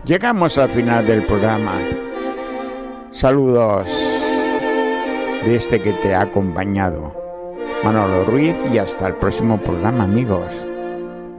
Llegamos al final del programa. Saludos de este que te ha acompañado, Manolo Ruiz, y hasta el próximo programa, amigos.